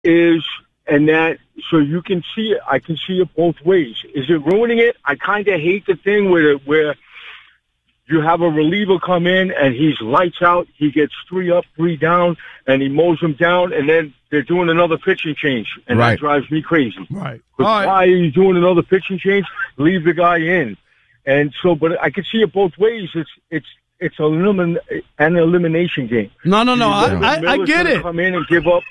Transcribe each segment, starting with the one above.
is, and that, so you can see it. I can see it both ways. Is it ruining it? I kind of hate the thing where you have a reliever come in and he's lights out. He gets 3 up, 3 down, and he mows them down, and then they're doing another pitching change, and that drives me crazy. Right. Why are you doing another pitching change? Leave the guy in. And so, but I can see it both ways. It's an elimination game. No. I get it. Come in and give up.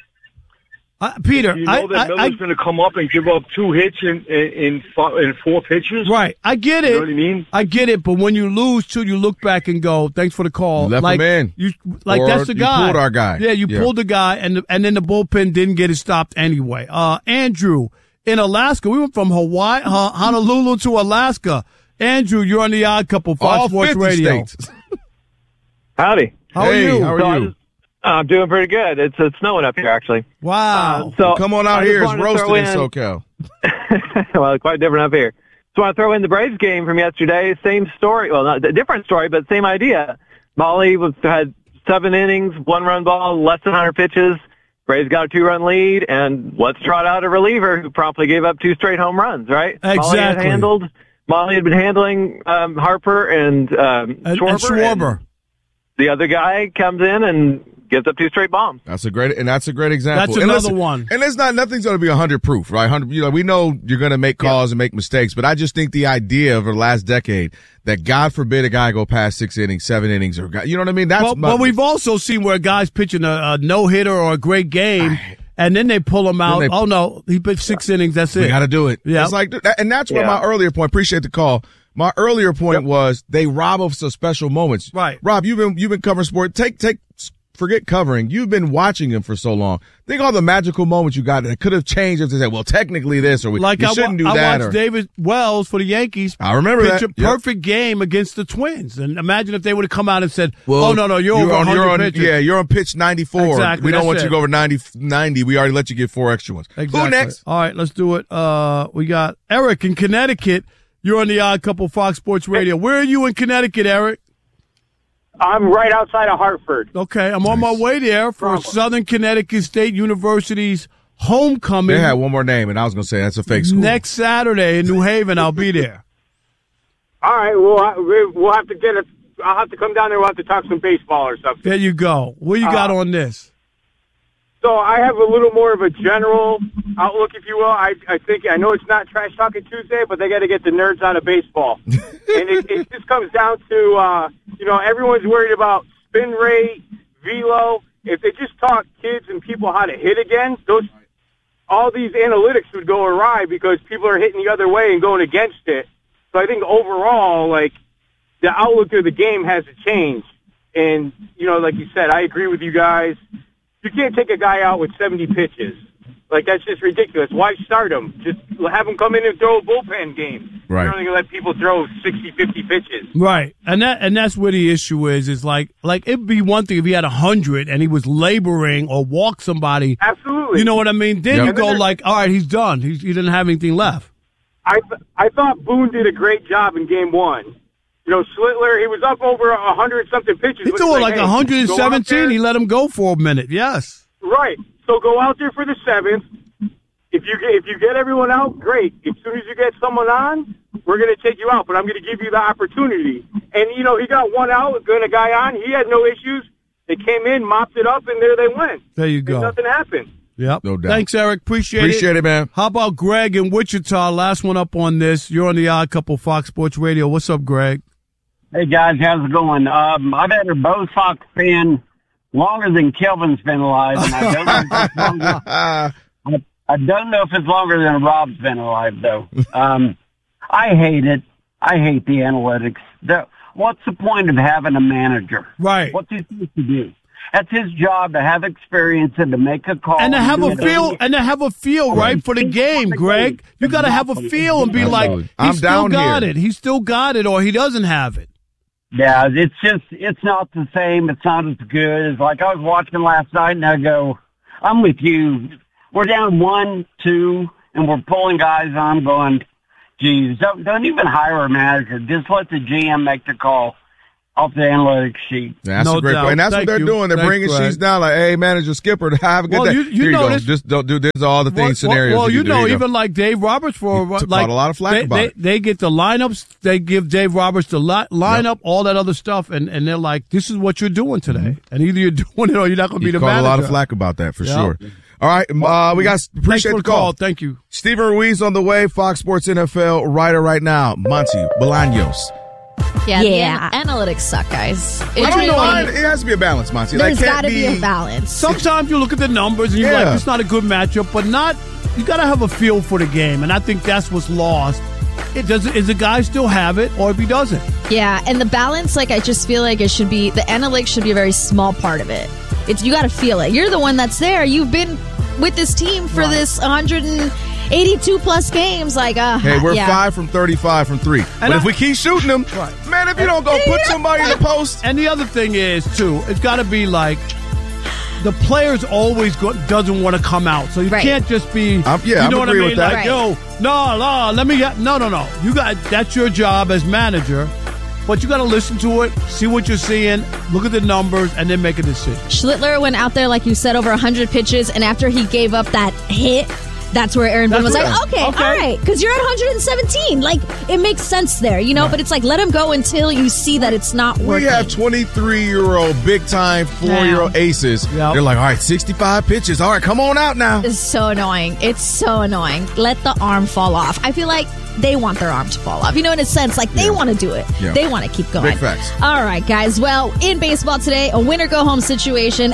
Peter, you know that Miller's going to come up and give up 2 hits in 4 pitches. Right, I get it. You know what I mean? I get it, but when you lose too, you look back and go, "Thanks for the call." Left him in. Or that's the guy. You pulled our guy. Yeah, you pulled the guy, and then the bullpen didn't get it stopped anyway. Andrew in Alaska, we went from Hawaii, Honolulu to Alaska. Andrew, you're on the Odd Couple, Fox Sports Radio. States. Howdy. How are you? How are you? I'm doing pretty good. It's snowing up here, actually. Wow. So come on out here. It's roasting in SoCal. Well, quite different up here. So I want to throw in the Braves game from yesterday. Same story. Well, not a different story, but same idea. Molly had 7 innings, 1-run ball, less than 100 pitches. Braves got a 2-run lead, and let's trot out a reliever who promptly gave up 2 straight home runs, right? Exactly. Molly had been handling Harper and Schwarber. And the other guy comes in and gives up 2 straight bombs. That's a great example. That's another one. And nothing's going to be 100 proof, right? 100. We know you're going to make calls and make mistakes, but I just think the idea over the last decade that God forbid a guy go past 6 innings, 7 innings, or you know what I mean? But we've also seen where a guy's pitching a no hitter or a great game. And then they pull him out. Oh, no, he pitched 6 innings. That's it. We got to do it. Yeah. It's like, and that's where my earlier point, appreciate the call. My earlier point was they rob us of special moments. Right. Rob, you've been covering sport. Forget covering. You've been watching them for so long. Think all the magical moments you got that could have changed if they said, well, technically this, or shouldn't do that. I watched David Wells for the Yankees. I remember pitch a perfect game against the Twins. And imagine if they would have come out and said, well, oh, no, you're over 100 pitches. Yeah, you're on pitch 94. Exactly, we don't want you to go over 90. We already let you get 4 extra ones. Exactly. Who next? All right, let's do it. We got Eric in Connecticut. You're on the Odd Couple Fox Sports Radio. Where are you in Connecticut, Eric? I'm right outside of Hartford. Okay, I'm on my way there for Southern Connecticut State University's homecoming. They had one more name, and I was going to say that's a fake school. Next Saturday in New Haven, I'll be there. All right, we'll have to get it. I'll have to come down there. We'll have to talk some baseball or something. There you go. What you got on this? So I have a little more of a general outlook, if you will. I know it's not Trash Talking Tuesday, but they got to get the nerds out of baseball. And it just comes down to, everyone's worried about spin rate, velo. If they just taught kids and people how to hit again, all these analytics would go awry because people are hitting the other way and going against it. So I think overall, the outlook of the game has to change. And, like you said, I agree with you guys. You can't take a guy out with 70 pitches. That's just ridiculous. Why start him? Just have him come in and throw a bullpen game. Right. You're only going to let people throw 60, 50 pitches. Right. And that's where the issue is like it'd be one thing if he had 100 and he was laboring or walked somebody. Absolutely. You know what I mean? Then you go all right, he's done. He didn't have anything left. I thought Boone did a great job in game 1. Schlittler, he was up over 100-something pitches. He threw 117. He let him go for a minute. Yes. Right. So go out there for the 7th. If you get everyone out, great. As soon as you get someone on, we're going to take you out. But I'm going to give you the opportunity. And, he got 1 out, got a guy on. He had no issues. They came in, mopped it up, and there they went. There you go. And nothing happened. Yep. No doubt. Thanks, Eric. Appreciate it, man. How about Greg in Wichita? Last one up on this. You're on the Odd Couple Fox Sports Radio. What's up, Greg? Hey, guys, how's it going? I've had a Bo Sox fan longer than Kelvin's been alive, and I don't know if it's longer than Rob's been alive, though. I hate it. I hate the analytics. What's the point of having a manager? Right. What's he supposed to do? That's his job, to have experience and to make a call. And to have a feel, right, for the game, Greg. You got to have a feel and be like, he still got it. He still got it, or he doesn't have it. Yeah, it's not the same. It's not as good as I was watching last night, and I go, I'm with you. We're down 1-2, and we're pulling guys on, going, geez, don't even hire a manager. Just let the GM make the call. off the analytics sheet. That's No a great doubt. point. And that's Thank what they're you. doing. They're Thanks, bringing Greg. sheets down like, hey, manager, skipper, have a good day. You Here notice- you go. Just don't do this. All the things, scenarios. Well, you do. Here you go. even like Dave Roberts for He like caught a lot of flack about it. They get the lineups. They give Dave Roberts the lineup, all that other stuff, and they're like, "This is what you're doing today," and either you're doing it or you're not going to be He the caught manager. a lot of flack about that for Yep. sure. All right, we got Thanks appreciate for the call. Thank you. Stephen Ruiz on the way. Fox Sports NFL writer right now. Monty Bolaños. Yeah, Yeah. the analytics suck, guys. I don't know why. It has to be a balance, Monty. There's can't got to be a balance. Sometimes you look at the numbers and you're Yeah. like, "It's not a good matchup," but not. You got to have a feel for the game, and I think that's what's lost. Is the guy still have it, or if he doesn't? Yeah, and the balance, like, I just feel like it should be, the analytics should be a very small part of it. You got to feel it. You're the one that's there. You've been with this team for this 182 plus games. Like, Hey, we're yeah. 5 from 35 from 3. But if we keep shooting them, man, if you don't go put somebody in the post. And the other thing is, too, it's got to be like the players always doesn't want to come out. So you Right. can't just be, Yeah, you I'm know what I agree mean? with that. Like, yo, no, let me get, no. You got, that's your job as manager. But you got to listen to it, see what you're seeing, look at the numbers, and then make a decision. Schlittler went out there, like you said, over 100 pitches, and after he gave up that hit, that's where Aaron Boone was like, okay, all right, because you're at 117. Like, it makes sense there, you know? But it's like, let him go until you see that it's not working. We have 23-year-old, big-time, 4-year-old aces. Yep. They're like, all right, 65 pitches. All right, come on out now. It's so annoying. It's so annoying. Let the arm fall off. I feel like they want their arm to fall off. You know, in a sense, like they want to do it. Yeah. They want to keep going. Big facts. All right, guys. Well, in baseball today, a winner-go-home situation.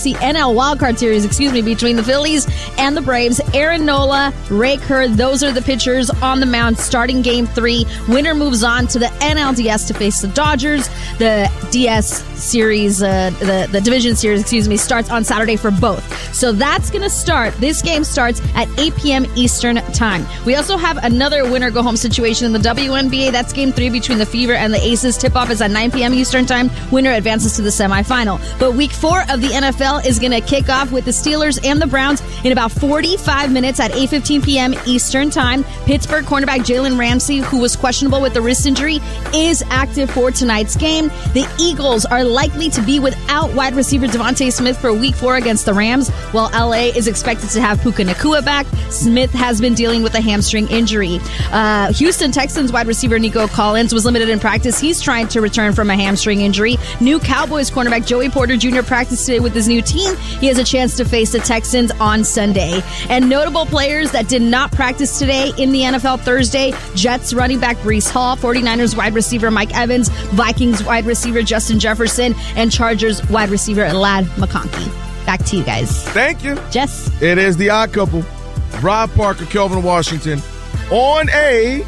NL wildcard series, between the Phillies and the Braves. Aaron Nola, Ray Kerr, those are the pitchers on the mound starting Game 3. Winner moves on to the NLDS to face the Dodgers. The DS series, the division series, starts on Saturday for both. So that's going to start. This game starts at 8 p.m. Eastern time. We also have another winner-go-home situation in the WNBA. That's Game 3 between the Fever and the Aces. Tip-off is at 9 p.m. Eastern time. Winner advances to the semifinal. But Week 4 of the NFL is going to kick off with the Steelers and the Browns in about 45 minutes at 8:15 p.m. Eastern time. Pittsburgh cornerback Jalen Ramsey, who was questionable with the wrist injury, is active for tonight's game. The Eagles are likely to be without wide receiver Devontae Smith for Week 4 against the Rams, while LA is expected to have Puka Nacua back. Smith has been dealing with a hamstring injury. Houston Texans wide receiver Nico Collins was limited in practice. He's trying to return from a hamstring injury. New Cowboys cornerback Joey Porter Jr. practiced today with his new team. He has a chance to face the Texans on Sunday. And notable players that did not practice today in the NFL Thursday: Jets running back Breece Hall, 49ers wide receiver Mike Evans, Vikings wide receiver Justin Jefferson, and Chargers wide receiver Ladd McConkey. Back to you guys. Thank you. Jess. It is the Odd Couple. Rob Parker, Kelvin Washington on a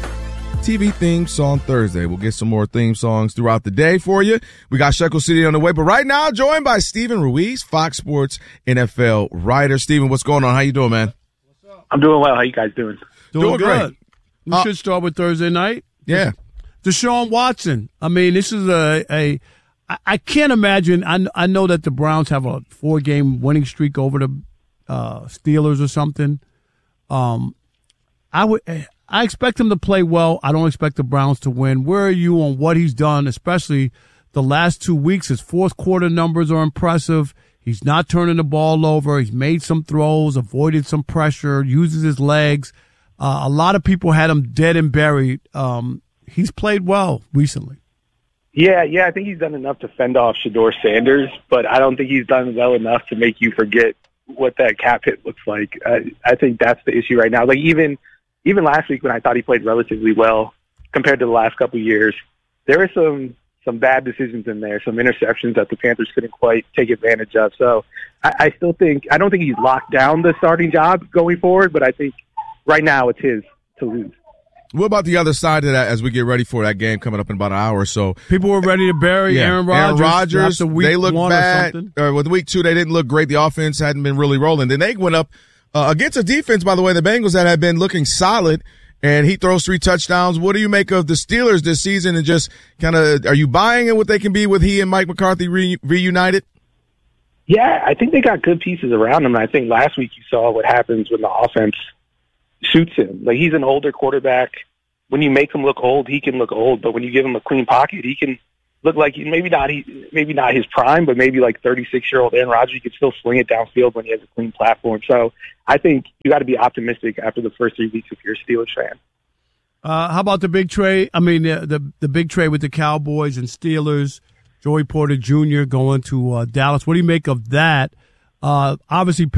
TV theme song Thursday. We'll get some more theme songs throughout the day for you. We got Shekel City on the way, but right now joined by Stephen Ruiz, Fox Sports NFL writer. Stephen, what's going on? How you doing, man? I'm doing well. How you guys doing? Doing great. good. We should start with Thursday night. Yeah. Deshaun Watson. I mean, this is I can't imagine. I know that the Browns have a 4-game winning streak over the Steelers or something. I expect him to play well. I don't expect the Browns to win. Where are you on what he's done, especially the last 2 weeks? His fourth quarter numbers are impressive. He's not turning the ball over. He's made some throws, avoided some pressure, uses his legs. A lot of people had him dead and buried. He's played well recently. Yeah, I think he's done enough to fend off Shedeur Sanders, but I don't think he's done well enough to make you forget what that cap hit looks like. I think that's the issue right now. Like even last week when I thought he played relatively well compared to the last couple of years, there were some bad decisions in there, some interceptions that the Panthers couldn't quite take advantage of. So I don't think he's locked down the starting job going forward, but I think right now it's his to lose. What about the other side of that as we get ready for that game coming up in about an hour or so? People were ready to bury Aaron Rodgers. They looked bad. With week 2, they didn't look great. The offense hadn't been really rolling. Then they went up against a defense, by the way, the Bengals that had been looking solid, and he throws 3 touchdowns. What do you make of the Steelers this season, and just kind of are you buying in what they can be with he and Mike McCarthy reunited? Yeah, I think they got good pieces around him. And I think last week you saw what happens when the offense suits him. Like, he's an older quarterback. When you make him look old, he can look old. But when you give him a clean pocket, he look like maybe not his prime, but maybe like 36-year-old Aaron Rodgers, he could still sling it downfield when he has a clean platform. So I think you got to be optimistic after the first 3 weeks if you're a Steelers fan. How about the big trade? I mean, the big trade with the Cowboys and Steelers, Joey Porter Jr. going to Dallas. What do you make of that? Obviously,